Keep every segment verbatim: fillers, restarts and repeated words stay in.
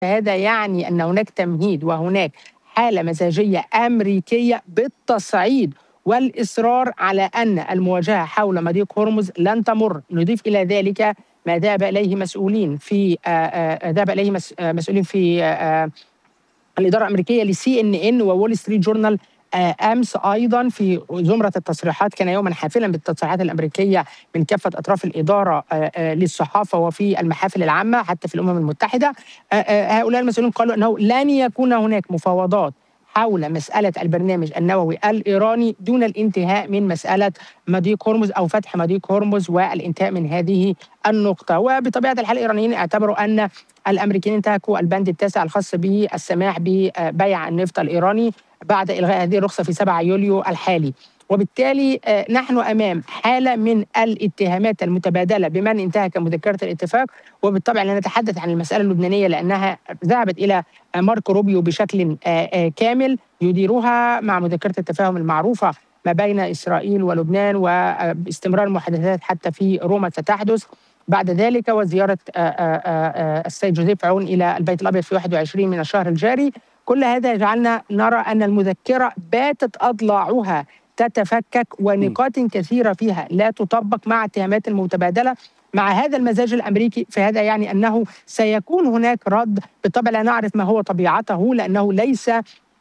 هذا يعني أن هناك تمهيد وهناك حالة مزاجية أمريكية بالتصعيد والإصرار على أن المواجهة حول مضيق هرمز لن تمر. نضيف إلى ذلك ما ذهب إليه مسؤولين في آه، آه، ذهب إليه مس- آه، مسؤولين في آه، الإدارة الأمريكية لسي إن إن وول ستريت جورنال آه، أمس أيضا في زمرة التصريحات. كان يوما حافلا بالتصريحات الأمريكية من كافة أطراف الإدارة آه، آه، للصحافة وفي المحافل العامة حتى في الأمم المتحدة. آه، آه، هؤلاء المسؤولين قالوا أنه لن يكون هناك مفاوضات حول مسألة البرنامج النووي الإيراني دون الانتهاء من مسألة مضيق هرمز أو فتح مضيق هرمز والانتهاء من هذه النقطة. وبطبيعة الحال الإيرانيين اعتبروا أن الامريكيين انتهكوا البند التاسع الخاص بالسماح ببيع النفط الايراني بعد الغاء هذه الرخصه في سبعة يوليو الحالي. وبالتالي آه، نحن امام حاله من الاتهامات المتبادله بمن انتهك مذكره الاتفاق. وبالطبع لا نتحدث عن المساله اللبنانيه لانها ذهبت الى ماركو روبيو بشكل آه، آه، كامل يديرها مع مذكره التفاهم المعروفه ما بين اسرائيل ولبنان، واستمرار المحادثات حتى في روما ستحدث بعد ذلك، وزيارة آه، آه، آه، السيد جوزيف عون إلى البيت الأبيض في واحد وعشرين من الشهر الجاري. كل هذا يجعلنا نرى أن المذكرة باتت أضلاعها تتفكك مم. ونقاط كثيرة فيها لا تطبق مع اتهامات المتبادلة مع هذا المزاج الأمريكي. فهذا يعني أنه سيكون هناك رد. بالطبع لا نعرف ما هو طبيعته لأنه ليس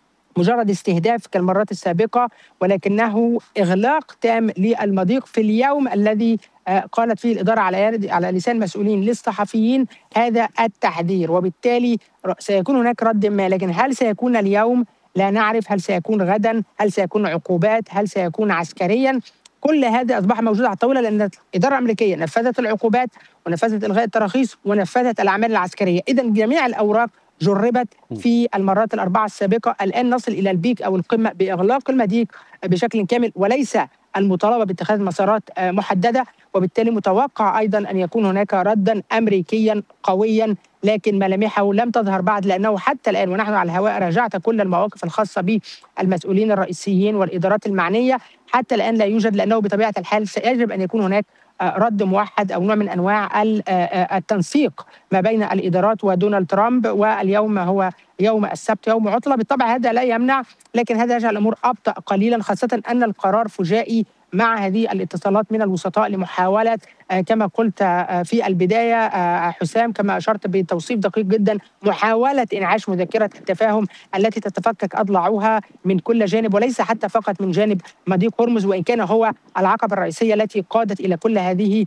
مجرد استهداف كالمرات السابقة، ولكنه إغلاق تام للمضيق في اليوم الذي آه، قالت فيه الإدارة على يد على لسان مسؤولين للصحفيين هذا التحذير. وبالتالي ر- سيكون هناك رد ما، لكن هل سيكون اليوم؟ لا نعرف. هل سيكون غدا؟ هل سيكون عقوبات؟ هل سيكون عسكريا؟ كل هذا أصبح موجود على الطاولة لأن الإدارة الأمريكية نفذت العقوبات ونفذت إلغاء التراخيص ونفذت الأعمال العسكرية. إذا جميع الأوراق جربت مم. في المرات الأربعة السابقة. الآن نصل إلى البيك أو القمة بإغلاق المضيق بشكل كامل وليس المطالبة باتخاذ مسارات آه، محددة. وبالتالي متوقع أيضا أن يكون هناك ردا أمريكيا قويا، لكن ملامحه لم تظهر بعد لأنه حتى الآن ونحن على الهواء راجعت كل المواقف الخاصة بالمسؤولين الرئيسيين والإدارات المعنية. حتى الآن لا يوجد، لأنه بطبيعة الحال سيجب أن يكون هناك آه، رد موحد أو نوع من أنواع ال- آه، آه، التنسيق ما بين الإدارات ودونالد ترامب. واليوم هو يوم السبت يوم عطلة. بالطبع هذا لا يمنع، لكن هذا يجعل الأمور أبطأ قليلا، خاصة أن القرار فجائي مع هذه الاتصالات من الوسطاء لمحاولة آه، كما قلت آه، في البداية آه، حسام، كما أشرت بتوصيف دقيق جدا، محاولة إنعاش مذكرة التفاهم التي تتفكك أضلاعها من كل جانب وليس حتى فقط من جانب مضيق هرمز، وإن كان هو العقبة الرئيسية التي قادت إلى كل هذه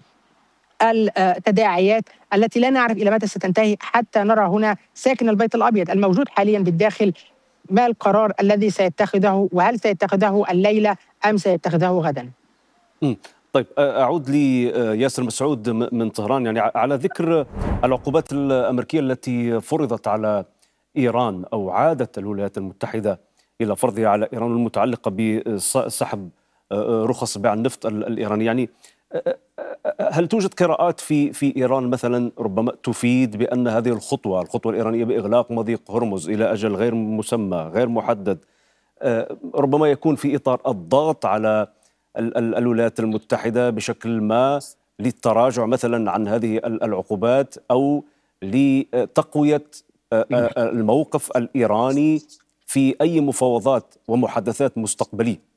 التداعيات التي لا نعرف إلى متى ستنتهي. حتى نرى هنا ساكن البيت الأبيض الموجود حاليا بالداخل ما القرار الذي سيتخذه، وهل سيتخذه الليلة أم سيتخذه غدا. مم. طيب، أعود لياسر مسعود م- من طهران. يعني ع- على ذكر العقوبات الأمريكية التي فرضت على إيران أو عادت الولايات المتحدة إلى فرضها على إيران المتعلقة بسحب رخص بيع النفط ال- الإيراني، يعني هل توجد قراءات في في إيران مثلا ربما تفيد بأن هذه الخطوة الخطوة الإيرانية بإغلاق مضيق هرمز إلى أجل غير مسمى غير محدد آه، ربما يكون في إطار الضغط على ال- ال- الولايات المتحدة بشكل ما للتراجع مثلا عن هذه ال- العقوبات أو لتقوية آه، آه، الموقف الإيراني في أي مفاوضات ومحادثات مستقبلية؟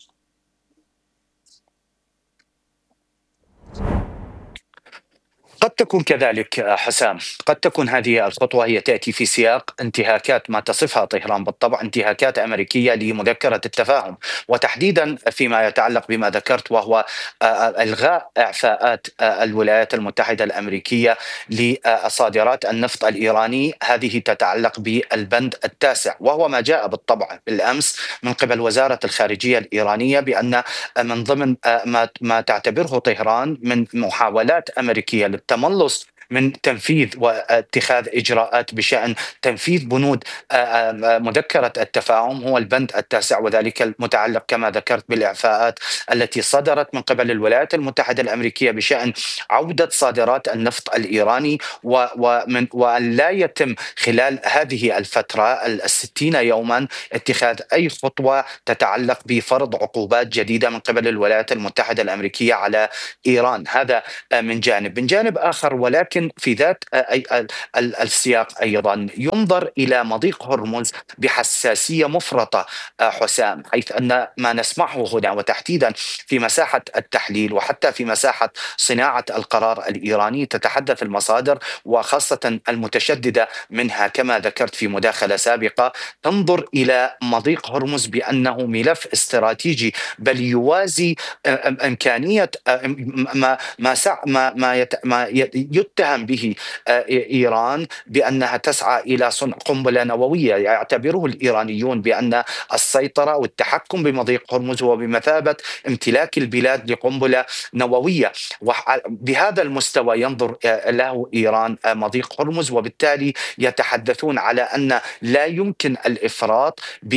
قد تكون كذلك حسام. قد تكون هذه الخطوة هي تأتي في سياق انتهاكات ما تصفها طهران بالطبع انتهاكات أمريكية لمذكرة التفاهم، وتحديدا فيما يتعلق بما ذكرت وهو آه، آه، إلغاء إعفاءات آه، الولايات المتحدة الأمريكية لصادرات النفط الإيراني. هذه تتعلق بالبند التاسع، وهو ما جاء بالطبع بالأمس من قبل وزارة الخارجية الإيرانية بأن آه، من ضمن آه، ما ما تعتبره طهران من محاولات أمريكية للتملص من تنفيذ واتخاذ إجراءات بشأن تنفيذ بنود آه، آه، مذكرة التفاهم هو البند التاسع، وذلك المتعلق كما ذكرت بالإعفاءات التي صدرت من قبل الولايات المتحدة الأمريكية بشأن عودة صادرات النفط الإيراني، و- ومن وأن لا يتم خلال هذه الفترة الستين يوما اتخاذ أي خطوة تتعلق بفرض عقوبات جديدة من قبل الولايات المتحدة الأمريكية على إيران. هذا من جانب. من جانب آخر ولكن ولكن في ذات السياق أيضا ينظر إلى مضيق هرمز بحساسية مفرطة حسام، حيث أن ما نسمعه هنا وتحديدا في مساحة التحليل وحتى في مساحة صناعة القرار الإيراني، تتحدث المصادر وخاصة المتشددة منها كما ذكرت في مداخلة سابقة تنظر إلى مضيق هرمز بأنه ملف استراتيجي، بل يوازي إمكانية ما ما ما ما, ما يتهم به إيران بأنها تسعى إلى صنع قنبلة نووية. يعتبره الإيرانيون بأن السيطرة والتحكم بمضيق هرمز هو بمثابة امتلاك البلاد لقنبلة نووية، وبهذا المستوى ينظر له إيران مضيق هرمز، وبالتالي يتحدثون على أن لا يمكن الإفراط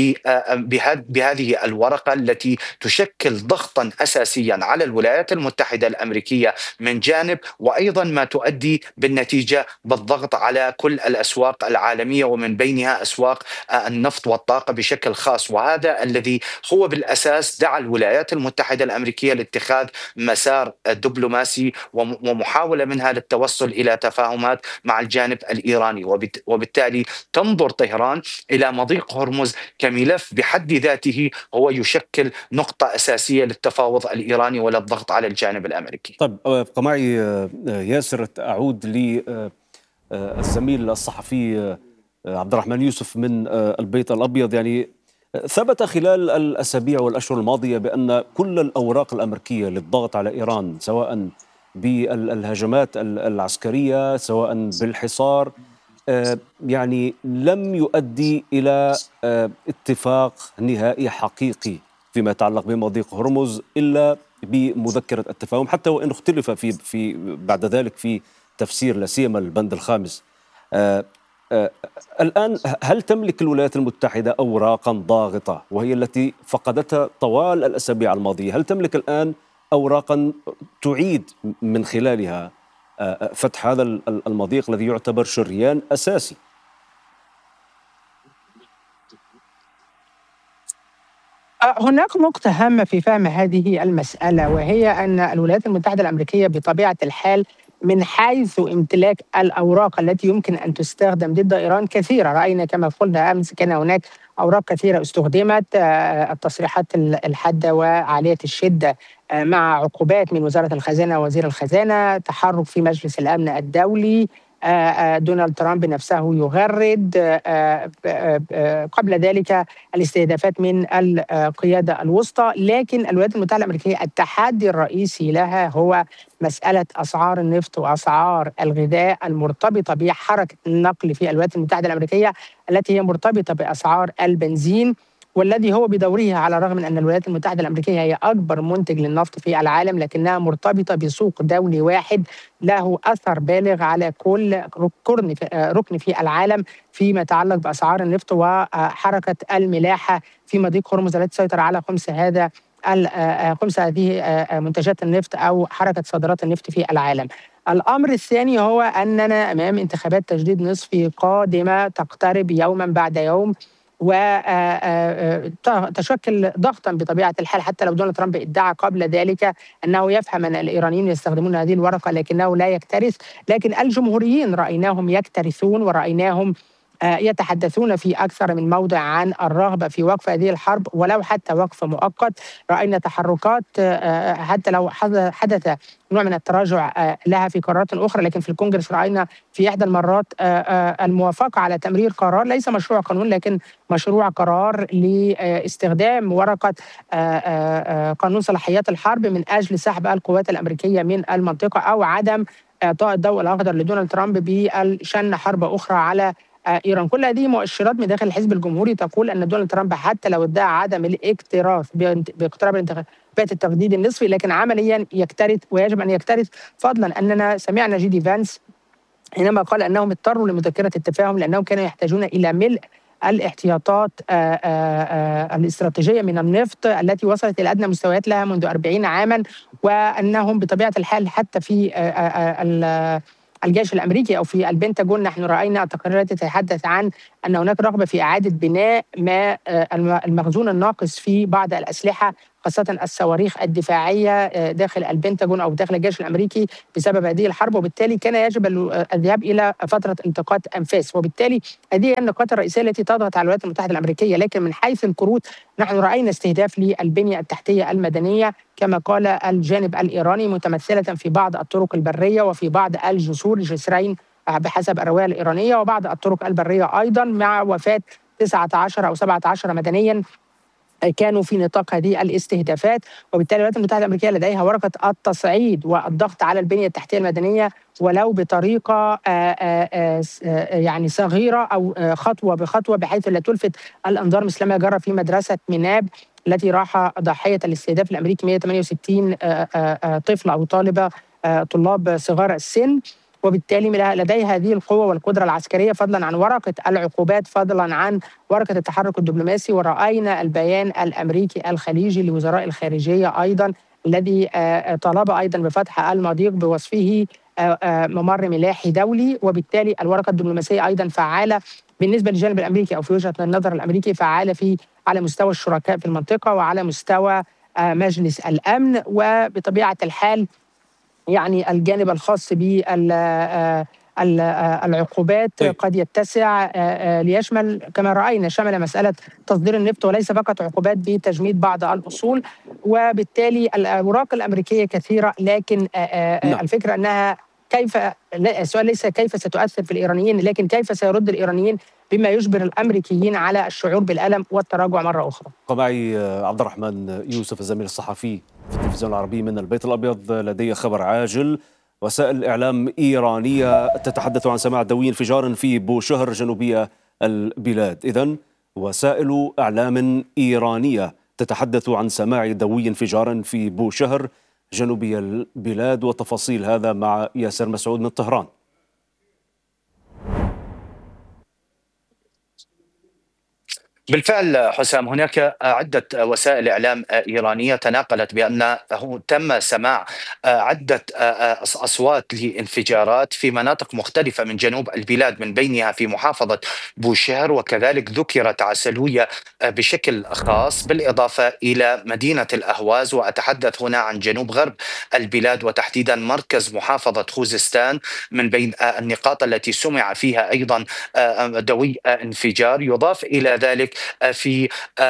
بهذه الورقة التي تشكل ضغطا أساسيا على الولايات المتحدة الأمريكية من جانب، وأيضا ما تؤدي بالنتيجة بالضغط على كل الأسواق العالمية ومن بينها أسواق النفط والطاقة بشكل خاص. وهذا الذي هو بالأساس دعا الولايات المتحدة الأمريكية لاتخاذ مسار دبلوماسي ومحاولة منها للتوصل إلى تفاهمات مع الجانب الإيراني، وبالتالي تنظر طهران إلى مضيق هرمز كملف بحد ذاته هو يشكل نقطة أساسية للتفاوض الإيراني ولا الضغط على الجانب الأمريكي. طيب ابقى معي ياسر، أعود للزميل الصحفي عبد الرحمن يوسف من البيت الأبيض. يعني ثبت خلال الأسابيع والأشهر الماضية بأن كل الأوراق الأمريكية للضغط على إيران سواء بالهجمات العسكرية سواء بالحصار يعني لم يؤدي إلى اتفاق نهائي حقيقي فيما يتعلق بمضيق هرمز إلا بمذكرة التفاهم، حتى وإن اختلف في في بعد ذلك في تفسير لا سيما البند الخامس. آآ آآ الآن هل تملك الولايات المتحدة أوراقا ضاغطة وهي التي فقدتها طوال الأسابيع الماضية؟ هل تملك الآن أوراقا تعيد من خلالها فتح هذا المضيق الذي يعتبر شريان أساسي؟ هناك نقطة هامة في فهم هذه المسألة، وهي أن الولايات المتحدة الأمريكية بطبيعة الحال من حيث امتلاك الأوراق التي يمكن أن تستخدم ضد إيران كثيرة. رأينا كما قلنا أمس كان هناك أوراق كثيرة استخدمت، التصريحات الحادة وعالية الشدة مع عقوبات من وزارة الخزانة ووزير الخزانة، تحرك في مجلس الأمن الدولي، دونالد ترامب نفسه يغرد، قبل ذلك الاستهدافات من القيادة الوسطى. لكن الولايات المتحدة الأمريكية التحدي الرئيسي لها هو مسألة أسعار النفط وأسعار الغذاء المرتبطة بحركة النقل في الولايات المتحدة الأمريكية التي هي مرتبطة بأسعار البنزين، والذي هو بدوره على الرغم من أن الولايات المتحدة الأمريكية هي أكبر منتج للنفط في العالم لكنها مرتبطة بسوق دولي واحد له أثر بالغ على كل ركن في العالم فيما يتعلق بأسعار النفط وحركة الملاحة في مضيق هرمز التي تسيطر على خمس هذا خمس هذه منتجات النفط أو حركة صادرات النفط في العالم. الأمر الثاني هو أننا أمام انتخابات تجديد نصفي قادمة تقترب يوما بعد يوم، وتشكل ضغطا بطبيعة الحال، حتى لو دونالد ترامب ادعى قبل ذلك أنه يفهم أن الإيرانيين يستخدمون هذه الورقة لكنه لا يكترث. لكن الجمهوريين رأيناهم يكترثون ورأيناهم يتحدثون في أكثر من موضع عن الرغبة في وقف هذه الحرب ولو حتى وقف مؤقت. رأينا تحركات حتى لو حدث نوع من التراجع لها في قرارات أخرى، لكن في الكونغرس رأينا في إحدى المرات الموافقة على تمرير قرار ليس مشروع قانون لكن مشروع قرار لاستخدام ورقة قانون صلاحيات الحرب من أجل سحب القوات الأمريكية من المنطقة أو عدم إعطاء الضوء الأخضر لدونالد ترامب بشن حرب أخرى على إيران. كل هذه مؤشرات من داخل الحزب الجمهوري تقول أن دونالد ترامب حتى لو ادعى عدم الاكتراث باقتراب الانتخابات التجديد النصفي لكن عمليا يكترث، ويجب أن يكترث، فضلا أننا سمعنا جي دي فانس حينما قال أنهم اضطروا لمذكرة التفاهم لأنهم كانوا يحتاجون إلى ملء الاحتياطات آآ آآ الاستراتيجية من النفط التي وصلت إلى أدنى مستويات لها منذ أربعين عاما، وأنهم بطبيعة الحال حتى في آآ الجيش الأمريكي أو في البنتاجون نحن رأينا التقارير تتحدث عن أن هناك رغبة في إعادة بناء ما المخزون الناقص في بعض الأسلحة خاصة الصواريخ الدفاعية داخل البنتاجون أو داخل الجيش الأمريكي بسبب هذه الحرب، وبالتالي كان يجب الذهاب إلى فترة التقاط أنفاس. وبالتالي هذه هي النقاط الرئيسية التي تضغط على الولايات المتحدة الأمريكية. لكن من حيث الكروت نحن رأينا استهداف للبنية التحتية المدنية كما قال الجانب الإيراني، متمثلة في بعض الطرق البرية وفي بعض الجسور، جسرين بحسب الرواية الإيرانية، وبعض الطرق البرية أيضا، مع وفاة تسعة عشر أو سبعة عشر مدنيا كانوا في نطاق هذه الاستهدافات. وبالتالي الولايات المتحدة الأمريكية لديها ورقة التصعيد والضغط على البنية التحتية المدنية ولو بطريقة آآ آآ يعني صغيرة أو خطوة بخطوة، بحيث لا تلفت الأنظار، مثل ما جرى في مدرسة مناب التي راح ضحية الاستهداف الأمريكي مئة وثمانية وستين طفل أو طالبة طلاب صغار السن. وبالتالي لديها هذه القوة والقدرة العسكرية، فضلا عن ورقة العقوبات، فضلا عن ورقة التحرك الدبلوماسي. ورأينا البيان الأمريكي الخليجي لوزراء الخارجية أيضا الذي طالب أيضا بفتح المضيق بوصفه ممر ملاحي دولي. وبالتالي الورقة الدبلوماسية أيضا فعالة بالنسبة للجانب الأمريكي، أو في وجهة النظر الأمريكي فعالة في على مستوى الشركاء في المنطقة وعلى مستوى مجلس الأمن. وبطبيعة الحال يعني الجانب الخاص بالعقوبات قد يتسع ليشمل كما رأينا، شمل مسألة تصدير النفط وليس فقط عقوبات بتجميد بعض الأصول. وبالتالي الأوراق الأمريكية كثيرة، لكن نعم. الفكرة أنها كيف، السؤال ليس كيف ستؤثر في الإيرانيين، لكن كيف سيرد الإيرانيين بما يجبر الأمريكيين على الشعور بالألم والتراجع مرة أخرى. معي عبد الرحمن يوسف الزميل الصحفي في التلفزيون العربي من البيت الأبيض. لدي خبر عاجل: وسائل إعلام إيرانية تتحدث عن سماع دوي انفجار في بوشهر جنوبية البلاد. إذن وسائل إعلام إيرانية تتحدث عن سماع دوي انفجار في بوشهر جنوبية البلاد، وتفاصيل هذا مع ياسر مسعود من طهران. بالفعل حسام، هناك عدة وسائل إعلام إيرانية تناقلت بأنه تم سماع عدة أصوات لانفجارات في مناطق مختلفة من جنوب البلاد، من بينها في محافظة بوشهر، وكذلك ذكرت عسلوية بشكل خاص، بالإضافة إلى مدينة الأهواز. وأتحدث هنا عن جنوب غرب البلاد وتحديدا مركز محافظة خوزستان، من بين النقاط التي سمع فيها أيضا دوي انفجار. يضاف إلى ذلك في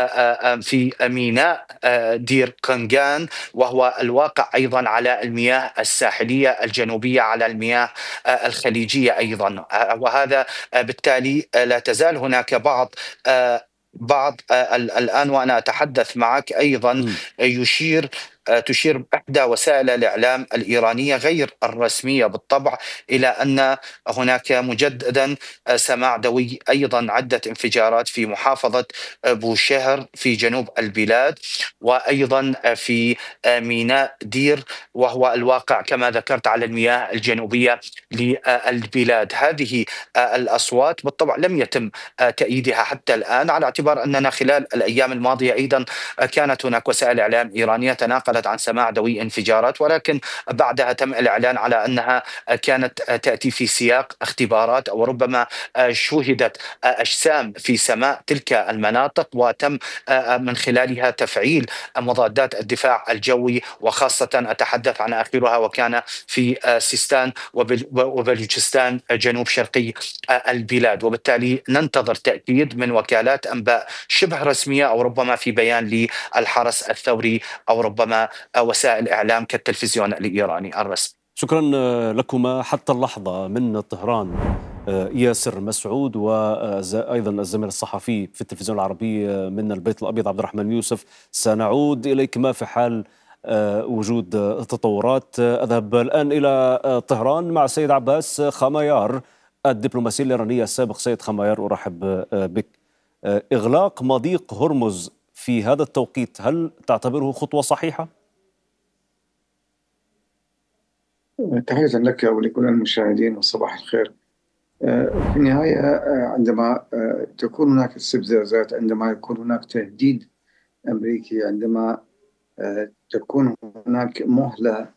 في ميناء دير قنقان، وهو الواقع أيضا على المياه الساحلية الجنوبية، على المياه الخليجية أيضا. وهذا بالتالي لا تزال هناك بعض بعض الآن وأنا أتحدث معك أيضا يشير تشير إحدى وسائل الإعلام الإيرانية غير الرسمية بالطبع إلى أن هناك مجددا سماع دوي أيضا عدة انفجارات في محافظة بوشهر في جنوب البلاد، وأيضا في ميناء دير، وهو الواقع كما ذكرت على المياه الجنوبية للبلاد. هذه الأصوات بالطبع لم يتم تأييدها حتى الآن، على اعتبار أننا خلال الأيام الماضية أيضا كانت هناك وسائل إعلام إيرانية تناقلت عن سماع دوي انفجارات، ولكن بعدها تم الإعلان على أنها كانت تأتي في سياق اختبارات، أو ربما شوهدت أجسام في سماء تلك المناطق وتم من خلالها تفعيل مضادات الدفاع الجوي، وخاصة أتحدث عن آخرها وكان في سيستان وبلوچستان جنوب شرقي البلاد. وبالتالي ننتظر تأكيد من وكالات أنباء شبه رسمية، أو ربما في بيان للحرس الثوري، أو ربما وسائل إعلام كالتلفزيون الإيراني الرسمي. شكرا لكما حتى اللحظة من طهران ياسر مسعود، وأيضا الزميل الصحفي في التلفزيون العربي من البيت الأبيض عبد الرحمن يوسف. سنعود إليكما في حال وجود تطورات. أذهب الآن إلى طهران مع سيد عباس خمايار الدبلوماسي الإيراني السابق. سيد خمايار، أرحب بك. إغلاق مضيق هرمز في هذا التوقيت، هل تعتبره خطوة صحيحة؟ تحية لك ولكل المشاهدين وصباح الخير. في النهاية عندما تكون هناك استفزازات، عندما يكون هناك تهديد أمريكي، عندما تكون هناك مهلة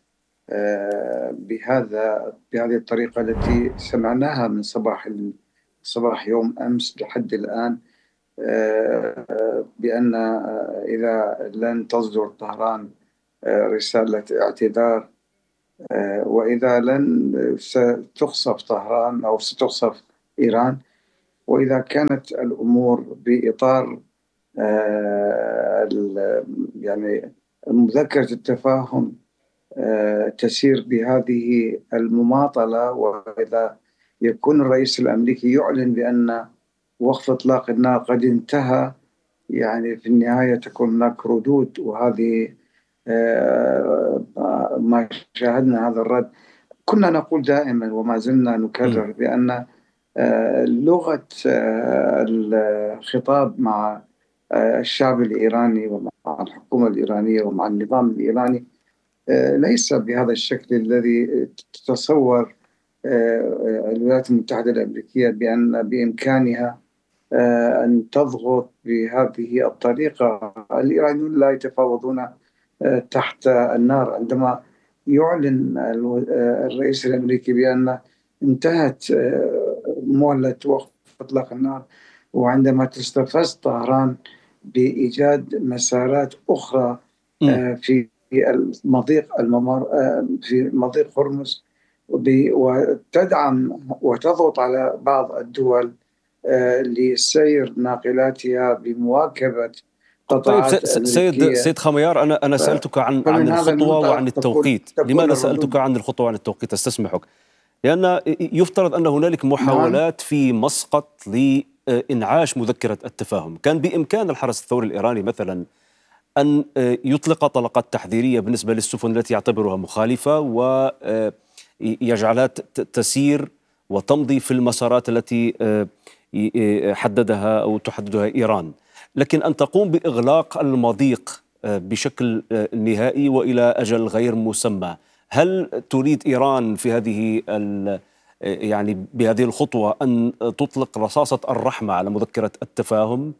بهذا بهذه الطريقة التي سمعناها من صباح صباح يوم أمس لحد الآن، بأن إذا لن تصدر طهران رسالة اعتذار، وإذا لن ستخصف طهران أو ستخصف إيران، وإذا كانت الأمور بإطار يعني مذكرة التفاهم تسير بهذه المماطلة، وإذا يكون الرئيس الأمريكي يعلن بأن وقف إطلاق النار قد انتهى، يعني في النهاية تكون هناك ردود. وهذه ما شاهدنا هذا الرد. كنا نقول دائما وما زلنا نكرر بأن لغة الخطاب مع الشعب الإيراني ومع الحكومة الإيرانية ومع النظام الإيراني ليس بهذا الشكل الذي تتصور الولايات المتحدة الأمريكية بأن بإمكانها أن تضغط بهذه الطريقة. الإيرانيون لا يتفاوضون تحت النار. عندما يعلن الرئيس الأمريكي بأن انتهت مهلة وقف إطلاق النار، وعندما تستفز طهران بإيجاد مسارات أخرى في المضيق الممر في مضيق هرمز، وتدعم وتضغط على بعض الدول لسير ناقلاتها بمواكبة قطاعات طيب سيد سيد خميار، انا انا سالتك عن عن الخطوه وعن التوقيت. لماذا سالتك عن الخطوه وعن التوقيت؟ استسمحك، لان يفترض ان هنالك محاولات في مسقط لانعاش مذكره التفاهم. كان بامكان الحرس الثوري الايراني مثلا ان يطلق طلقات تحذيريه بالنسبه للسفن التي يعتبرها مخالفه ويجعلها تسير وتمضي في المسارات التي حددها أو تحددها إيران، لكن أن تقوم بإغلاق المضيق بشكل نهائي وإلى أجل غير مسمى. هل تريد إيران في هذه يعني بهذه الخطوة أن تطلق رصاصة الرحمة على مذكرة التفاهم؟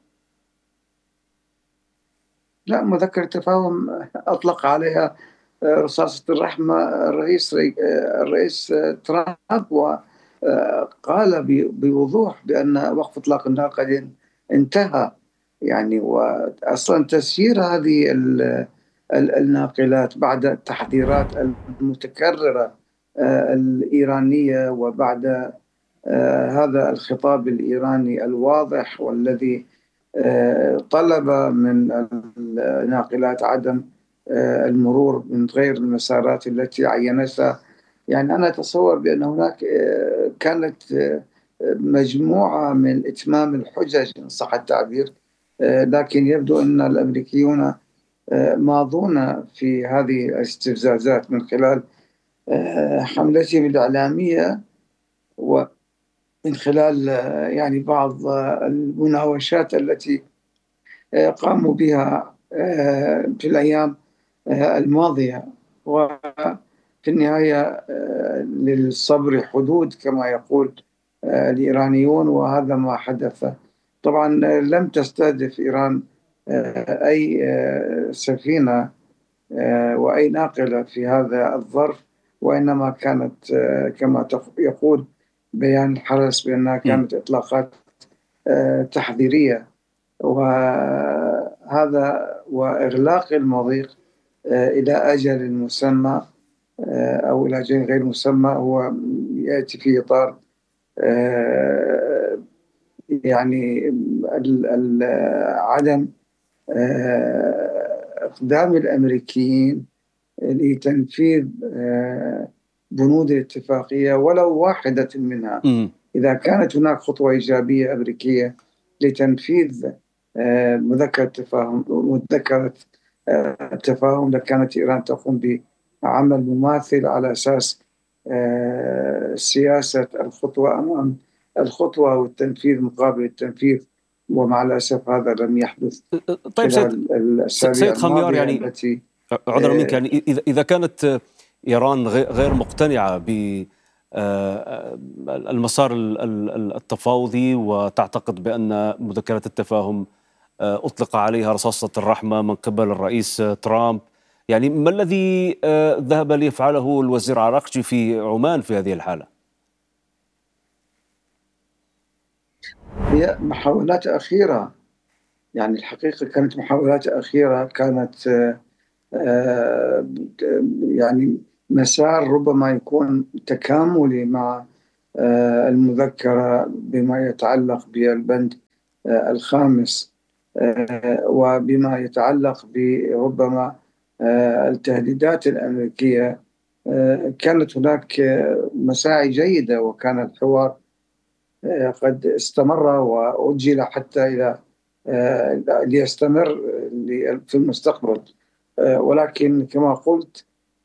لا، مذكرة التفاهم أطلق عليها رصاصة الرحمة الرئيس الرئيس ترامب، وقال بوضوح بأن وقف إطلاق النار قد انتهى. يعني وأصلا تسيير هذه الناقلات بعد التحذيرات المتكررة الإيرانية وبعد هذا الخطاب الإيراني الواضح والذي طلب من الناقلات عدم المرور من غير المسارات التي عينتها. يعني أنا أتصور بأن هناك كانت مجموعة من إتمام الحجج إن صح التعبير، لكن يبدو أن الأمريكيون ماضون في هذه الاستفزازات من خلال حملتهم الإعلامية ومن خلال يعني بعض المناوشات التي قاموا بها في الأيام الماضية. وفي النهاية للصبر حدود كما يقول الإيرانيون، وهذا ما حدث. طبعا لم تستهدف إيران أي سفينة وأي ناقلة في هذا الظرف، وإنما كانت كما يقول بيان الحرس بأنها كانت إطلاقات تحذيرية. وهذا وإغلاق المضيق إلى أجل مسمى أو إلى أجل غير مسمى هو يأتي في إطار يعني عدم إقدام الأمريكيين لتنفيذ بنود الاتفاقية ولو واحدة منها. إذا كانت هناك خطوة إيجابية أمريكية لتنفيذ مذكرة التفاهم مذكرة التفاهم لكانت إيران تقوم بعمل مماثل على أساس سياسة الخطوة أمام الخطوة والتنفيذ مقابل التنفيذ، ومع الأسف هذا لم يحدث. طيب سيد, سيد خميار، يعني التي عذرا منك، يعني إذا كانت إيران غير مقتنعة بالمسار التفاوضي وتعتقد بأن مذكرة التفاهم أطلق عليها رصاصة الرحمة من قبل الرئيس ترامب، يعني ما الذي ذهب ليفعله الوزير عراقجي في عمان في هذه الحالة؟ هي محاولات أخيرة يعني الحقيقة كانت محاولات أخيرة كانت يعني مسار ربما يكون تكاملي مع المذكرة بما يتعلق بالبند الخامس وبما يتعلق بربما التهديدات الأمريكية. كانت هناك مساعي جيدة وكان الحوار قد استمر وأجل حتى إلى ليستمر في المستقبل، ولكن كما قلت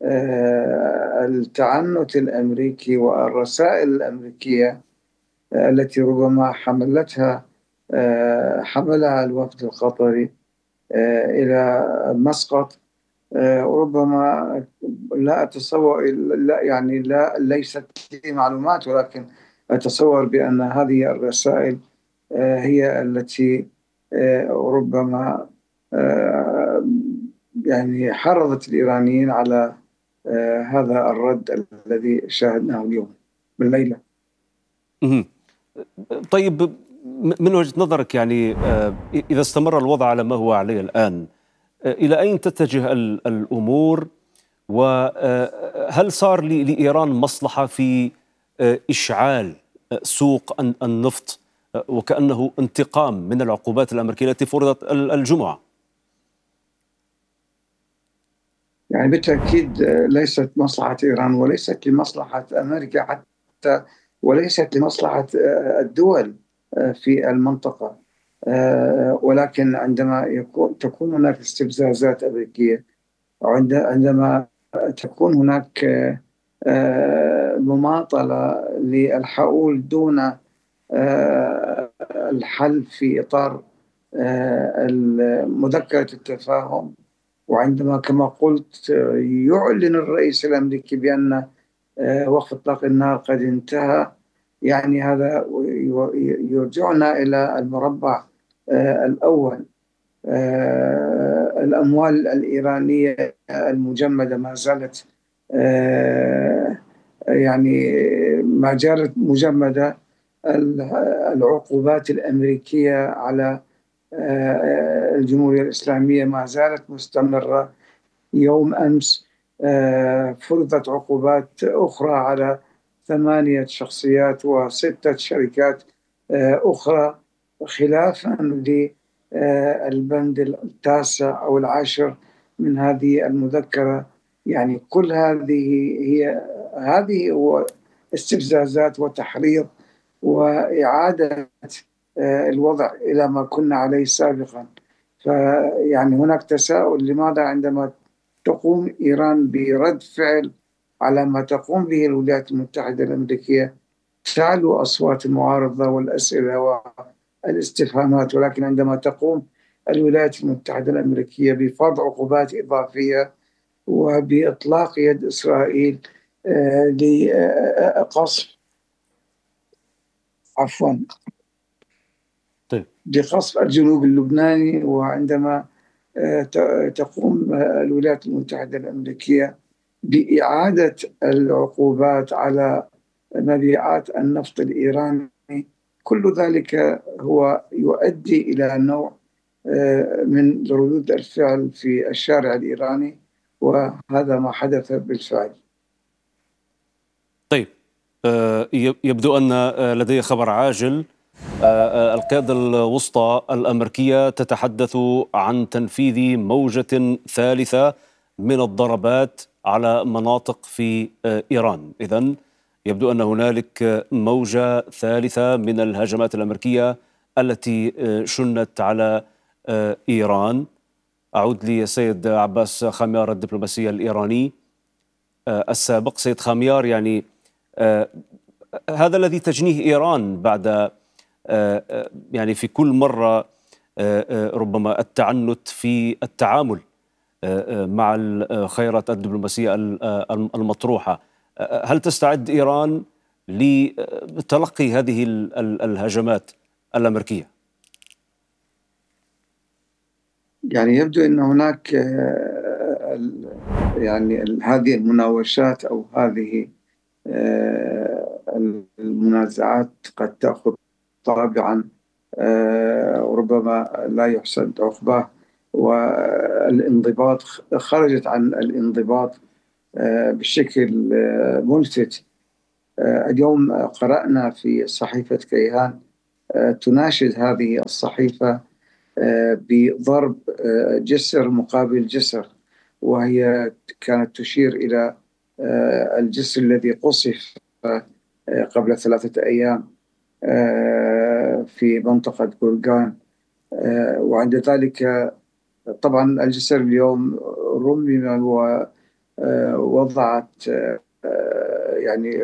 التعنت الأمريكي والرسائل الأمريكية التي ربما حملتها حملها الوفد القطري إلى مسقط، ربما لا أتصور لا يعني لا ليست لي معلومات، ولكن أتصور بأن هذه الرسائل هي التي ربما يعني حرضت الإيرانيين على هذا الرد الذي شاهدناه اليوم بالليلة. طيب، من وجهة نظرك يعني إذا استمر الوضع على ما هو عليه الآن، إلى أين تتجه الأمور؟ وهل صار لإيران مصلحة في إشعال سوق النفط وكأنه انتقام من العقوبات الأمريكية التي فرضت الجمعة؟ يعني بالتأكيد ليست مصلحة إيران وليست لمصلحة أمريكا حتى، وليست لمصلحة الدول في المنطقة، ولكن عندما يكون تكون هناك استفزازات أمريكية، عندما تكون هناك مماطلة للحؤول دون الحل في إطار مذكرة التفاهم، وعندما كما قلت يعلن الرئيس الأمريكي بأن وقف إطلاق النار قد انتهى، يعني هذا يرجعنا إلى المربع الأول. الأموال الإيرانية المجمدة ما زالت يعني ما زالت مجمدة. العقوبات الأمريكية على الجمهورية الإسلامية ما زالت مستمرة. يوم أمس فرضت عقوبات أخرى على ثمانية شخصيات وستة شركات أخرى، خلافا للبند التاسع أو العاشر من هذه المذكرة. يعني كل هذه هي هذه هو استفزازات وتحريض وإعادة الوضع إلى ما كنا عليه سابقا. فيعني هناك تساؤل، لماذا عندما تقوم إيران برد فعل على ما تقوم به الولايات المتحدة الأمريكية تعلو أصوات المعارضة والأسئلة والاستفهامات، ولكن عندما تقوم الولايات المتحدة الأمريكية بفرض عقوبات إضافية وبإطلاق يد إسرائيل لقصف عفوا لقصف الجنوب اللبناني، وعندما تقوم الولايات المتحدة الأمريكية بإعادة العقوبات على مبيعات النفط الإيراني، كل ذلك هو يؤدي إلى نوع من ردود الفعل في الشارع الإيراني، وهذا ما حدث بالفعل. طيب، يبدو أن لدي خبر عاجل. القيادة الوسطى الأمريكية تتحدث عن تنفيذ موجة ثالثة من الضربات على مناطق في إيران. إذن يبدو أن هنالك موجة ثالثة من الهجمات الأمريكية التي شنت على إيران. أعود لي سيد عباس خاميار الدبلوماسي الإيراني السابق. سيد خاميار، يعني هذا الذي تجنيه إيران بعد يعني في كل مرة ربما التعنت في التعامل مع الخيارات الدبلوماسية المطروحة. هل تستعد إيران لتلقي هذه الهجمات الأمريكية؟ يعني يبدو أن هناك يعني هذه المناوشات أو هذه المنازعات قد تأخذ طابعا ربما لا يحسن عقباه، والانضباط خرجت عن الانضباط بشكل ملفت. اليوم قرأنا في صحيفة كيهان تناشد هذه الصحيفة بضرب جسر مقابل جسر، وهي كانت تشير إلى الجسر الذي قصف قبل ثلاثة أيام في منطقة جولجان. وعند ذلك طبعا الجسر اليوم رمم ووضعت يعني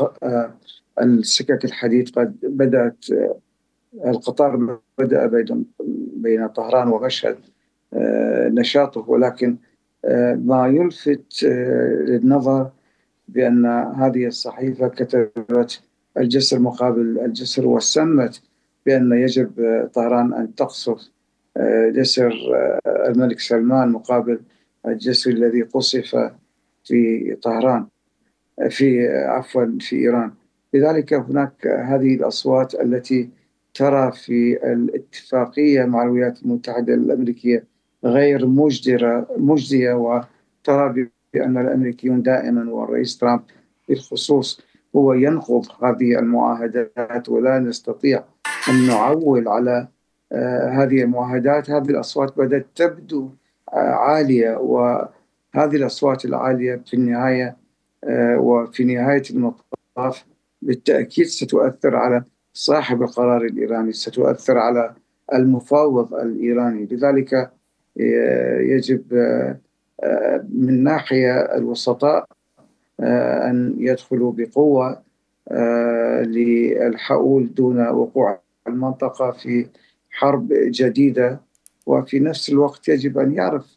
السكك الحديد قد بدأت، القطار بدأ بين بين طهران ومشهد نشاطه، ولكن ما يلفت للنظر بأن هذه الصحيفة كتبت الجسر مقابل الجسر، وسمت بأن يجب طهران أن تقصف جسر الملك سلمان مقابل الجسر الذي قصف في طهران في عفوا في إيران. لذلك هناك هذه الأصوات التي ترى في الاتفاقية مع الولايات المتحدة الأمريكية غير مجدرة مجدية، وترى بأن الأمريكيون دائما والرئيس ترامب بالخصوص هو ينقض هذه المعاهدات، ولا نستطيع أن نعول على آه هذه المعاهدات. هذه الأصوات بدأت تبدو آه عالية، وهذه الأصوات العالية في النهاية آه وفي نهاية المطاف بالتأكيد ستؤثر على صاحب القرار الإيراني، ستؤثر على المفاوض الإيراني. لذلك يجب من ناحية الوسطاء أن يدخلوا بقوة للحؤول دون وقوع المنطقة في حرب جديدة. وفي نفس الوقت يجب أن يعرف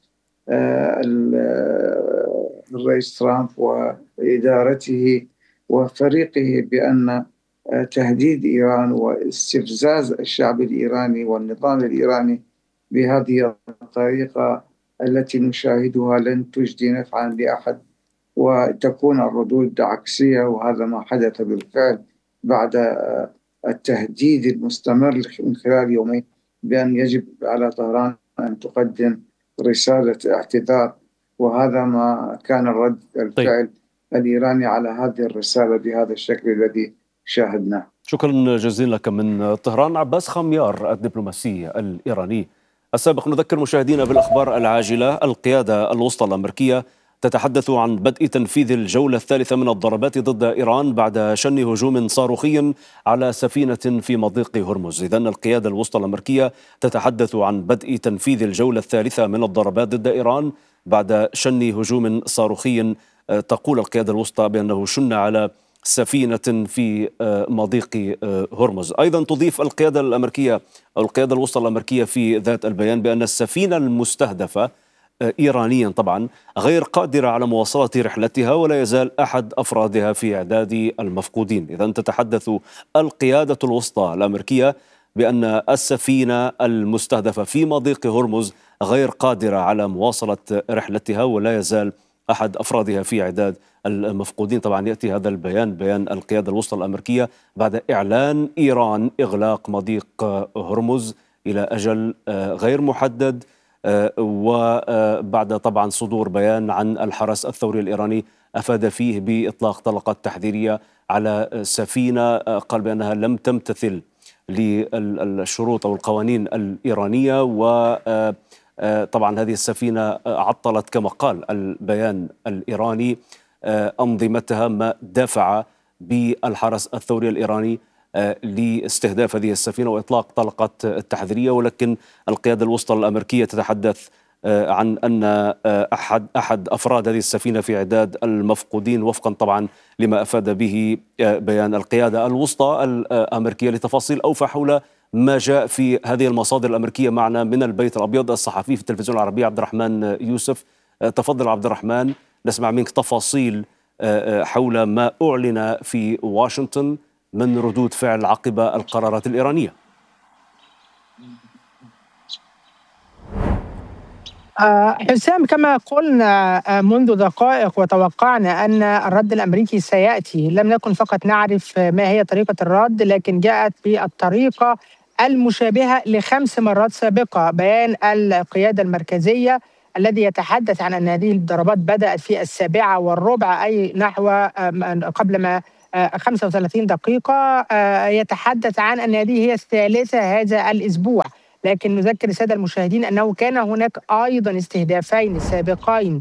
الرئيس ترامب وإدارته وفريقه بأن تهديد إيران واستفزاز الشعب الإيراني والنظام الإيراني بهذه الطريقة التي نشاهدها لن تجدي نفعا لأحد، وتكون الردود عكسية. وهذا ما حدث بالفعل بعد التهديد المستمر من خلال يومين بأن يجب على طهران أن تقدم رسالة اعتذار، وهذا ما كان الرد الفعل الإيراني على هذه الرسالة بهذا الشكل الذي شاهدناه. شكرا جزيلا لك من طهران. عباس خميار الدبلوماسي الإيراني السابق. نذكر مشاهدينا بالأخبار العاجلة. القيادة الوسطى الأمريكية تتحدث عن بدء تنفيذ الجولة الثالثة من الضربات ضد إيران بعد شن هجوم صاروخي على سفينة في مضيق هرمز. إذن القيادة الوسطى الأمريكية تتحدث عن بدء تنفيذ الجولة الثالثة من الضربات ضد إيران بعد شن هجوم صاروخي. تقول القيادة الوسطى بأنه شن على سفينة في مضيق هرمز. أيضا تضيف القيادة الأمريكية أو القيادة الوسطى الأمريكية في ذات البيان بأن السفينة المستهدفة إيرانيا طبعا غير قادرة على مواصلة رحلتها، ولا يزال أحد أفرادها في إعداد المفقودين. إذن تتحدث القيادة الوسطى الأمريكية بأن السفينة المستهدفة في مضيق هرمز غير قادرة على مواصلة رحلتها، ولا يزال أحد أفرادها في إعداد المفقودين. طبعا يأتي هذا البيان بيان القيادة الوسطى الأمريكية بعد إعلان إيران إغلاق مضيق هرمز إلى أجل غير محدد، وبعد طبعا صدور بيان عن الحرس الثوري الإيراني أفاد فيه بإطلاق طلقات تحذيرية على سفينة قال بأنها لم تمتثل للشروط أو القوانين الإيرانية، و طبعا هذه السفينة عطلت كما قال البيان الإيراني أنظمتها، ما دافع بالحرس الثوري الإيراني لاستهداف هذه السفينة وإطلاق طلقات التحذيرية. ولكن القيادة الوسطى الأمريكية تتحدث عن أن أحد أحد أفراد هذه السفينة في إعداد المفقودين، وفقا طبعا لما أفاد به بيان القيادة الوسطى الأمريكية. لتفاصيل أوفى حول ما جاء في هذه المصادر الأمريكية معنا من البيت الأبيض الصحفي في التلفزيون العربي عبد الرحمن يوسف. تفضل عبد الرحمن، نسمع منك تفاصيل حول ما أعلن في واشنطن من ردود فعل عقب القرارات الإيرانية. حسام، كما قلنا منذ دقائق وتوقعنا أن الرد الأمريكي سيأتي، لم نكن فقط نعرف ما هي طريقة الرد، لكن جاءت بالطريقة المشابهة لخمس مرات سابقة. بيان القيادة المركزية الذي يتحدث عن أن هذه الضربات بدأت في السابعة والربع، أي نحو قبل ما خمسة وثلاثين دقيقة، يتحدث عن أن هذه هي الثالثة هذا الأسبوع. لكن نذكر السادة المشاهدين أنه كان هناك أيضا استهدافين سابقين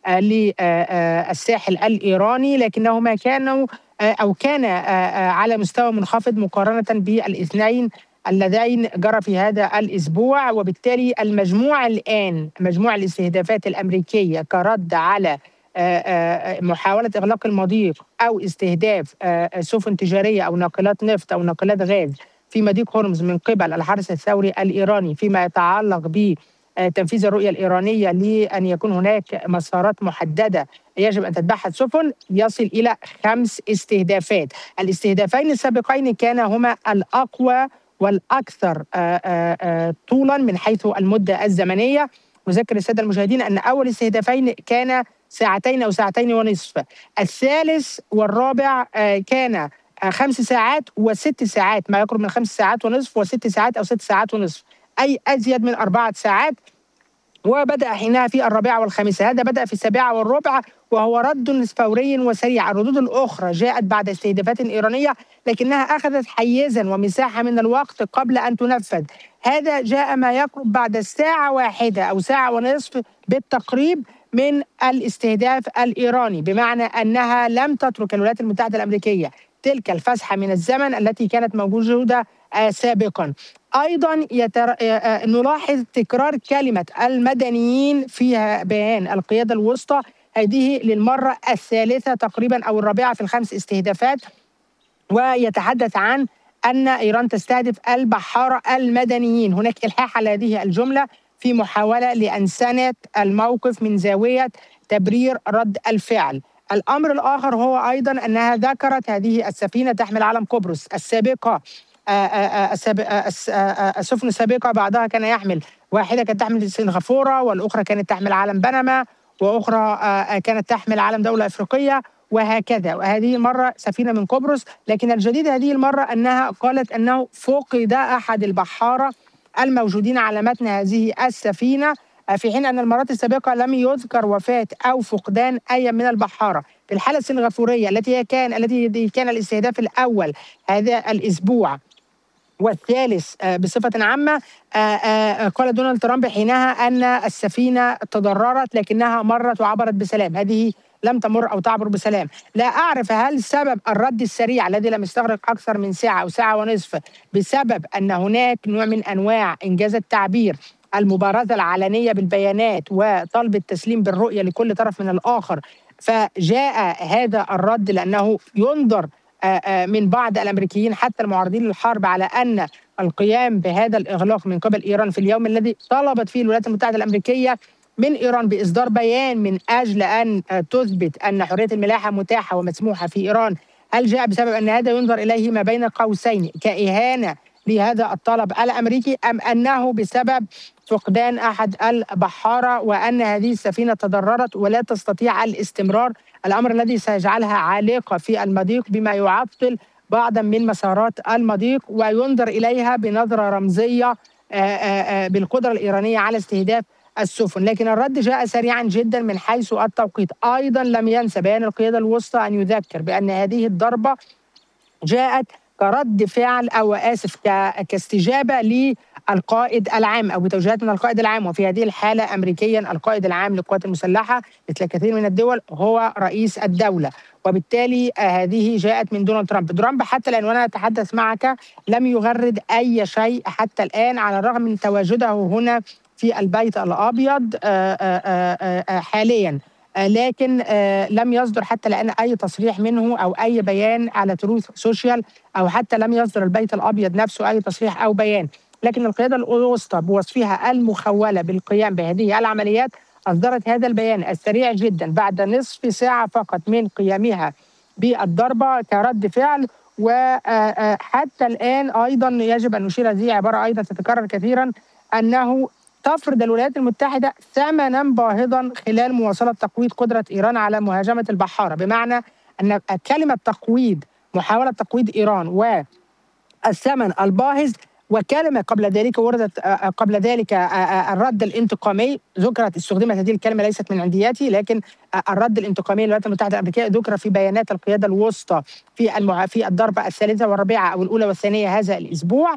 للساحل الإيراني، لكنهما كانوا أو كان على مستوى منخفض مقارنة بالاثنين اللذين جرى في هذا الأسبوع. وبالتالي المجموع الآن، مجموع الاستهدافات الأمريكية كرد على محاولة إغلاق المضيق أو استهداف سفن تجارية أو ناقلات نفط أو ناقلات غاز في مضيق هرمز من قبل الحرس الثوري الإيراني فيما يتعلق بتنفيذ الرؤية الإيرانية لأن يكون هناك مسارات محددة يجب أن تتبعها السفن، يصل إلى خمس استهدافات. الاستهدافين السابقين كان هما الأقوى والأكثر طولا من حيث المدة الزمنية. نذكر السادة المشاهدين أن أول استهدافين كان ساعتين أو ساعتين ونصف، الثالث والرابع كان خمس ساعات وست ساعات، ما يقرب من خمس ساعات ونصف وست ساعات أو ست ساعات ونصف، أي أزيد من أربعة ساعات. وبدأ حينها في الرابعة والخامسة، هذا بدأ في السابعة والربع، وهو رد فوري وسريع. الردود الأخرى جاءت بعد استهدافات إيرانية لكنها أخذت حيزا ومساحة من الوقت قبل أن تنفذ. هذا جاء ما يقرب بعد ساعة واحدة أو ساعة ونصف بالتقريب من الاستهداف الإيراني، بمعنى أنها لم تترك الولايات المتحدة الأمريكية تلك الفسحة من الزمن التي كانت موجودة سابقا. أيضا يتر... نلاحظ تكرار كلمة المدنيين فيها بيان القيادة الوسطى، هذه للمرة الثالثة تقريبا أو الرابعة في الخمس استهدافات، ويتحدث عن أن إيران تستهدف البحارة المدنيين. هناك إلحاح على هذه الجملة في محاولة لأنسنة الموقف من زاوية تبرير رد الفعل. الأمر الآخر هو أيضا أنها ذكرت هذه السفينة تحمل علم قبرص السابقة، السفن السابقة بعضها كان يحمل، واحدة كانت تحمل سنغافورة والأخرى كانت تحمل علم بنما وأخرى كانت تحمل علم دولة أفريقية وهكذا. وهذه المرة سفينة من قبرص، لكن الجديد هذه المرة أنها قالت أنه فقد أحد البحارة الموجودين على متن هذه السفينة، في حين أن المرات السابقة لم يذكر وفاة أو فقدان أي من البحارة. في الحالة السنغافورية التي كان التي كان الاستهداف الأول هذا الأسبوع والثالث بصفة عامة، قال دونالد ترامب حينها أن السفينة تضررت لكنها مرت وعبرت بسلام، هذه لم تمر أو تعبر بسلام. لا أعرف هل سبب الرد السريع الذي لم يستغرق أكثر من ساعة أو ساعة ونصف بسبب أن هناك نوع من أنواع إنجاز التعبير المبارزة العلنية بالبيانات وطلب التسليم بالرؤية لكل طرف من الآخر، فجاء هذا الرد لأنه ينظر من بعض الأمريكيين حتى المعارضين للحرب على أن القيام بهذا الإغلاق من قبل إيران في اليوم الذي طلبت فيه الولايات المتحدة الأمريكية من إيران بإصدار بيان من أجل أن تثبت أن حرية الملاحة متاحة ومسموحة في إيران، هل جاء بسبب أن هذا ينظر إليه ما بين قوسين كإهانة لهذا الطلب الأمريكي، أم أنه بسبب فقدان أحد البحارة وأن هذه السفينة تضررت ولا تستطيع الاستمرار، الأمر الذي سيجعلها عالقة في المضيق بما يعطل بعضا من مسارات المضيق وينظر إليها بنظرة رمزية بالقدرة الإيرانية على استهداف السفن. لكن الرد جاء سريعا جدا من حيث التوقيت. أيضا لم ينسى بيان القيادة الوسطى أن يذكر بأن هذه الضربة جاءت كرد فعل أو آسف كاستجابة للقائد العام أو بتوجيهات من القائد العام، وفي هذه الحالة أمريكيا القائد العام للقوات المسلحة مثل كثير من الدول هو رئيس الدولة، وبالتالي هذه جاءت من دونالد ترامب. ترامب حتى الآن وأنا أتحدث معك لم يغرد أي شيء حتى الآن على الرغم من تواجده هنا في البيت الأبيض حاليا، لكن لم يصدر حتى الآن أي تصريح منه أو أي بيان على تروث سوشيال، أو حتى لم يصدر البيت الأبيض نفسه أي تصريح أو بيان. لكن القيادة الوسطى بوصفها المخولة بالقيام بهذه العمليات أصدرت هذا البيان السريع جدا بعد نصف ساعة فقط من قيامها بالضربة كرد فعل. وحتى الآن أيضا يجب أن نشير، هذه عبارة أيضا تتكرر كثيرا، أنه تفرض الولايات المتحدة ثمنا باهظا خلال مواصلة تقويض قدرة إيران على مهاجمة البحارة، بمعنى أن كلمة تقويض، محاولة تقويض إيران والثمن الباهظ وكلمة قبل ذلك وردت قبل ذلك الرد الانتقامي، ذكرت استخدمت هذه الكلمة ليست من عندياتي، لكن الرد الانتقامي للولايات المتحدة الأمريكية ذكر في بيانات القيادة الوسطى في المع... في الضربة الثالثة والرابعة أو الأولى والثانية هذا الأسبوع.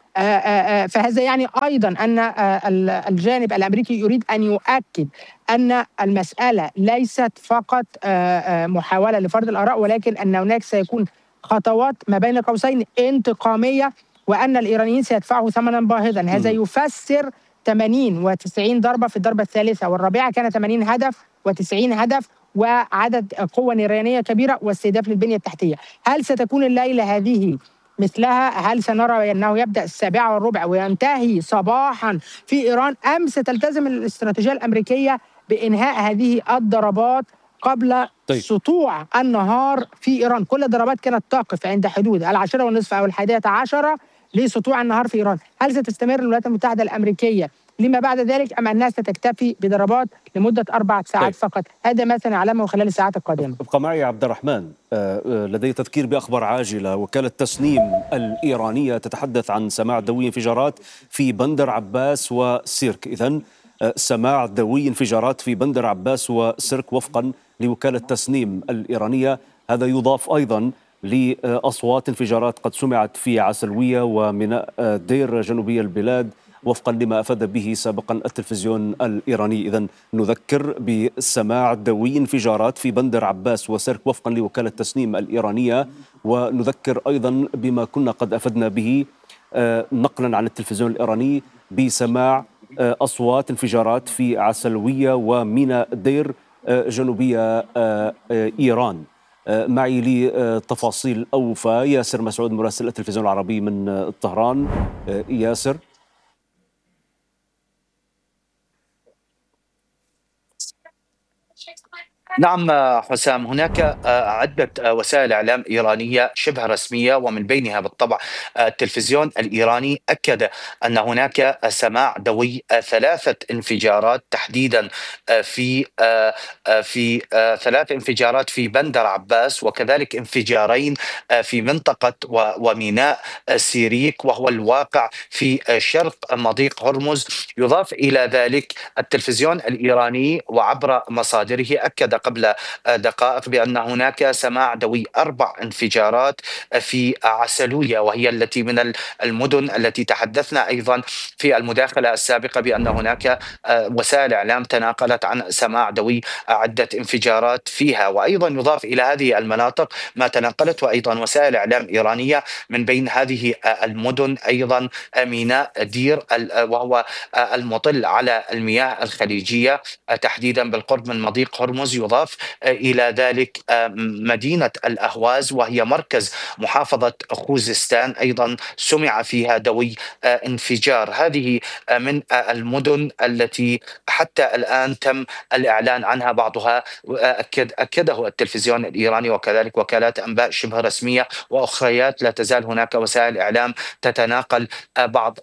فهذا يعني أيضا أن الجانب الأمريكي يريد أن يؤكد أن المسألة ليست فقط محاولة لفرض الآراء، ولكن أن هناك سيكون خطوات ما بين قوسين انتقامية، وأن الإيرانيين سيدفعوا ثمنا باهظا. هذا يفسر ثمانين وتسعين ضربة في الضربة الثالثة والرابعة، كان ثمانين هدف وتسعين هدف وعدد قوة نيرانية كبيرة واستهداف للبنية التحتية. هل ستكون الليلة هذه مثلها؟ هل سنرى أنه يبدأ السابعة والربع وينتهي صباحا في إيران، أم ستلتزم الاستراتيجية الأمريكية بإنهاء هذه الضربات قبل طيب. سطوع النهار في إيران؟ كل الضربات كانت تقف عند حدود العاشرة والنصف أو الحادية عشرة لسطوع النهار في إيران. هل ستستمر الولايات المتحدة الأمريكية لما بعد ذلك، أم أنها ستكتفي بضربات لمدة أربع ساعات طيب. فقط؟ هذا ما سنعلمه خلال الساعات القادمة. ابقى معي عبد الرحمن. لدي تذكير بأخبار عاجلة. وكالة تسنيم الإيرانية تتحدث عن سماع دوي انفجارات في بندر عباس وسيرك. إذن سماع دوي انفجارات في بندر عباس وسيرك وفقا لوكالة تسنيم الإيرانية. هذا يضاف أيضا لأصوات انفجارات قد سمعت في عسلوية وميناء دير جنوبي البلاد وفقا لما أفاد به سابقا التلفزيون الإيراني. إذن نذكر بسماع دوي انفجارات في بندر عباس وسيرك وفقا لوكالة تسنيم الإيرانية، ونذكر أيضا بما كنا قد أفدنا به نقلا عن التلفزيون الإيراني بسماع أصوات انفجارات في عسلوية وميناء دير جنوبية إيران. معي لتفاصيل أوفى ياسر مسعود مراسل التلفزيون العربي من طهران. ياسر. نعم حسام، هناك عدة وسائل إعلام إيرانية شبه رسمية، ومن بينها بالطبع التلفزيون الإيراني أكد أن هناك سماع دوي ثلاثة انفجارات تحديدا في في ثلاث انفجارات في بندر عباس، وكذلك انفجارين في منطقة وميناء سيريك وهو الواقع في شرق مضيق هرمز. يضاف إلى ذلك التلفزيون الإيراني وعبر مصادره أكد قبل دقائق بأن هناك سماع دوي أربع انفجارات في عسلوية، وهي التي من المدن التي تحدثنا أيضا في المداخلة السابقة بأن هناك وسائل إعلام تناقلت عن سماع دوي عدة انفجارات فيها. وأيضا يضاف إلى هذه المناطق ما تناقلته أيضا وسائل إعلام إيرانية من بين هذه المدن أيضا ميناء دير وهو المطل على المياه الخليجية تحديدا بالقرب من مضيق هرمز. يضاف إلى ذلك مدينة الأهواز وهي مركز محافظة خوزستان أيضا سمع فيها دوي انفجار. هذه من المدن التي حتى الآن تم الإعلان عنها، بعضها أكد أكده التلفزيون الإيراني وكذلك وكالات أنباء شبه رسمية وأخريات. لا تزال هناك وسائل إعلام تتناقل بعض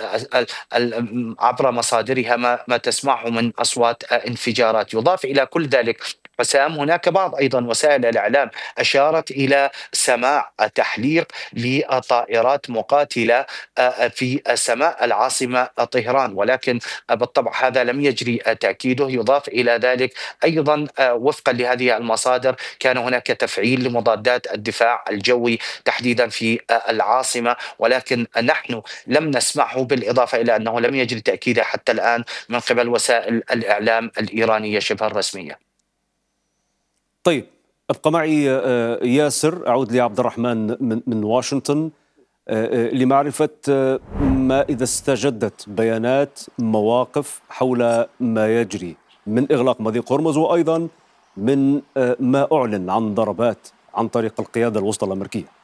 عبر مصادرها ما تسمعه من أصوات انفجارات. يضاف إلى كل ذلك حسام هناك بعض أيضا وسائل الإعلام أشارت إلى سماع تحليق لطائرات مقاتلة في سماء العاصمة طهران، ولكن بالطبع هذا لم يجري تأكيده. يضاف إلى ذلك أيضا وفقا لهذه المصادر كان هناك تفعيل لمضادات الدفاع الجوي تحديدا في العاصمة، ولكن نحن لم نسمعه، بالإضافة إلى أنه لم يجري تأكيده حتى الآن من قبل وسائل الإعلام الإيرانية شبه الرسمية. طيب ابقى معي ياسر. أعود لعبد الرحمن من, من واشنطن لمعرفة ما إذا استجدت بيانات مواقف حول ما يجري من إغلاق مضيق هرمز، وأيضا من ما أعلن عن ضربات عن طريق القيادة الوسطى الأمريكية.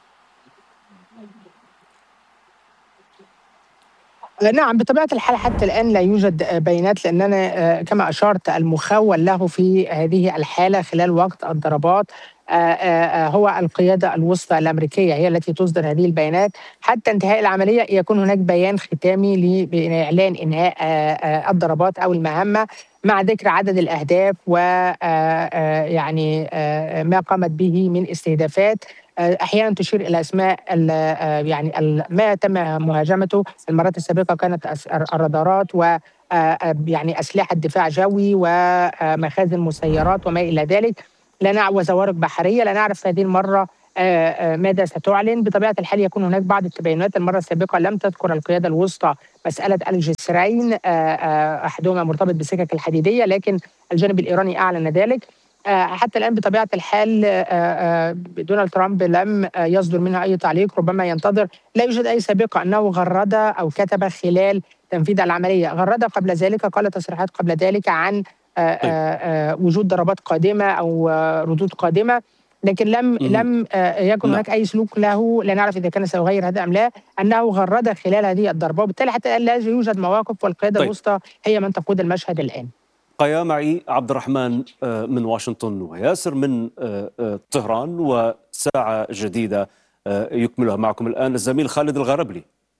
نعم، بطبيعة الحال حتى الآن لا يوجد بيانات، لأننا كما أشرت المخول له في هذه الحالة خلال وقت الضربات هو القيادة الوسطى الأمريكية، هي التي تصدر هذه البيانات. حتى انتهاء العملية يكون هناك بيان ختامي لإعلان إنهاء الضربات أو المهمة مع ذكر عدد الأهداف ويعني ما قامت به من استهدافات. أحيانا تشير إلى أسماء يعني ما تم مهاجمته المرات السابقة كانت الرادارات و يعني أسلحة دفاع جوي ومخازن مسيرات وما إلى ذلك، لا وزوارق بحرية. لا نعرف هذه المرة ماذا ستعلن. بطبيعة الحال يكون هناك بعض التباينات. المرة السابقة لم تذكر القيادة الوسطى مسألة الجسرين، أحدهما مرتبط بالسكك الحديدية، لكن الجانب الإيراني أعلن ذلك. حتى الآن بطبيعة الحال دونالد ترامب لم يصدر منها أي تعليق، ربما ينتظر. لا يوجد أي سابقة أنه غرد أو كتب خلال تنفيذ العملية. غرد قبل ذلك، قال تصريحات قبل ذلك عن وجود ضربات قادمة أو ردود قادمة، لكن لم لم يكن هناك أي سلوك له. لا نعرف إذا كان سيغير هذا أم لا، أنه غرد خلال هذه الضربة، وبالتالي حتى الآن لا يوجد مواقف، والقيادة طيب. الوسطى هي من تقود المشهد الآن. قيا معي عبد الرحمن من واشنطن وياسر من طهران، وساعة جديدة يكملها معكم الآن الزميل خالد الغربلي.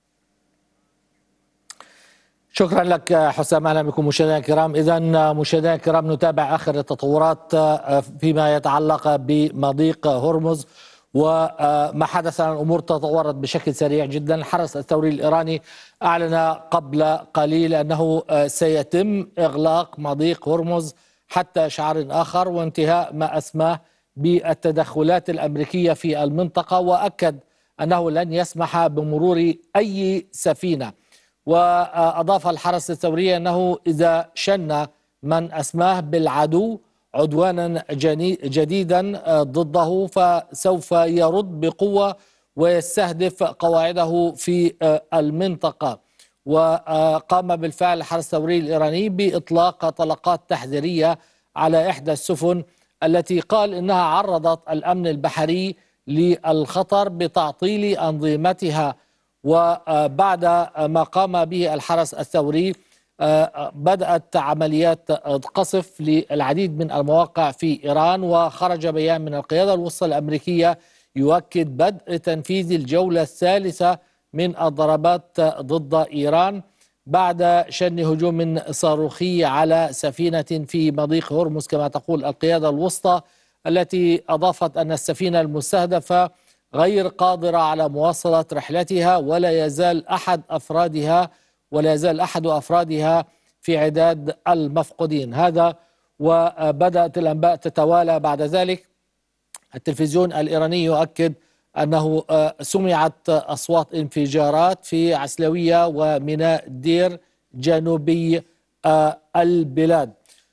شكرا لك حسام، اهلا بكم مشاهدينا الكرام. اذا مشاهدينا الكرام نتابع اخر التطورات فيما يتعلق بمضيق هرمز وما حدث عن امور تطورت بشكل سريع جدا. الحرس الثوري الايراني اعلن قبل قليل انه سيتم اغلاق مضيق هرمز حتى شعار اخر، وانتهاء ما اسماه بالتدخلات الامريكيه في المنطقه، واكد انه لن يسمح بمرور اي سفينه. وأضاف الحرس الثوري أنه إذا شن من أسماه بالعدو عدوانا جديدا ضده فسوف يرد بقوة ويستهدف قواعده في المنطقة. وقام بالفعل الحرس الثوري الإيراني بإطلاق طلقات تحذيرية على إحدى السفن التي قال إنها عرضت الأمن البحري للخطر بتعطيل أنظمتها. وبعد ما قام به الحرس الثوري بدأت عمليات قصف للعديد من المواقع في إيران، وخرج بيان من القيادة الوسطى الأمريكية يؤكد بدء تنفيذ الجولة الثالثة من الضربات ضد إيران بعد شن هجوم صاروخي على سفينة في مضيق هرمز كما تقول القيادة الوسطى، التي أضافت أن السفينة المستهدفة غير قادرة على مواصلة رحلتها، ولا يزال أحد أفرادها ولا يزال أحد أفرادها في عداد المفقودين. هذا وبدأت الأنباء تتوالى بعد ذلك. التلفزيون الإيراني يؤكد أنه سمعت أصوات انفجارات في عسلوية وميناء دير جنوبي البلاد.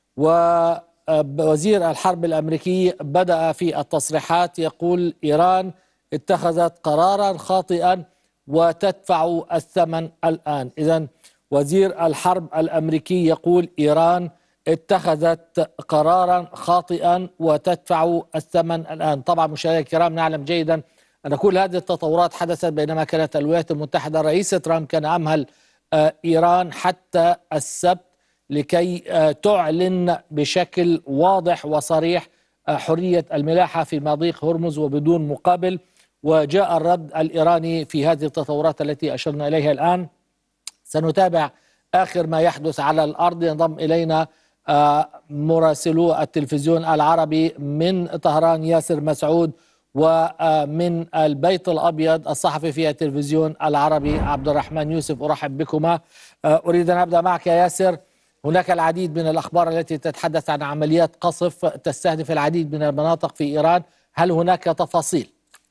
ووزير الحرب الأمريكي بدأ في التصريحات يقول إيران اتخذت قرارا خاطئا وتدفع الثمن الآن. إذن وزير الحرب الأمريكي يقول إيران اتخذت قرارا خاطئا وتدفع الثمن الآن. طبعا مشاهدينا الكرام نعلم جيدا أن كل هذه التطورات حدثت بينما كانت الولايات المتحدة الرئيس ترامب كان أمهل إيران حتى السبت لكي تعلن بشكل واضح وصريح حرية الملاحة في مضيق هرمز وبدون مقابل. وجاء الرد الإيراني في هذه التطورات التي أشرنا إليها الآن. سنتابع آخر ما يحدث على الأرض. ينضم إلينا مراسلو التلفزيون العربي من طهران ياسر مسعود، ومن البيت الأبيض الصحفي في التلفزيون العربي عبد الرحمن يوسف. أرحب بكما. أريد أن أبدأ معك يا ياسر. هناك العديد من الأخبار التي تتحدث عن عمليات قصف تستهدف العديد من المناطق في إيران، هل هناك تفاصيل؟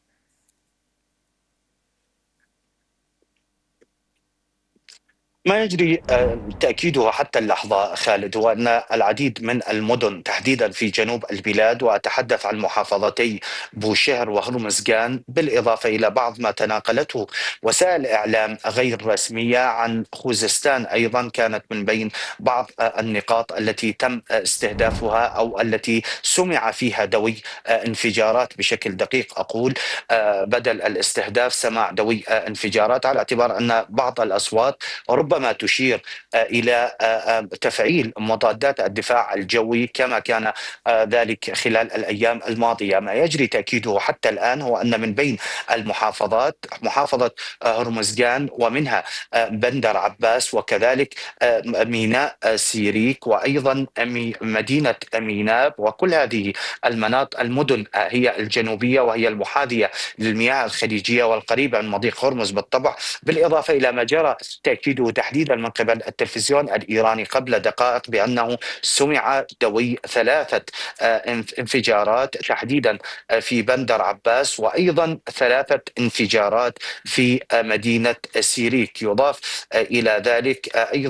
ما يجري تأكيده حتى اللحظة خالد هو أن العديد من المدن تحديدا في جنوب البلاد، وأتحدث عن محافظتي بوشهر وهرمزغان، بالإضافة إلى بعض ما تناقلته وسائل إعلام غير رسمية عن خوزستان أيضا، كانت من بين بعض النقاط التي تم استهدافها أو التي سمع فيها دوي انفجارات بشكل دقيق. أقول بدل الاستهداف سماع دوي انفجارات، على اعتبار أن بعض الأصوات ربما ربما تشير إلى تفعيل مضادات الدفاع الجوي كما كان ذلك خلال الأيام الماضية. ما يجري تأكيده حتى الآن هو أن من بين المحافظات محافظة هرمزغان ومنها بندر عباس وكذلك ميناء سيريك وأيضا مدينة ميناب، وكل هذه المناطق المدن هي الجنوبية وهي المحاذية للمياه الخليجية والقريبة من مضيق هرمز بالطبع، بالإضافة إلى ما جرى تأكيده تحديدا من قبل التلفزيون الإيراني قبل دقائق بأنه سمع دوي ثلاثة انفجارات تحديدا في بندر عباس وأيضا ثلاثة انفجارات في مدينة سيريك. يضاف إلى ذلك أيضا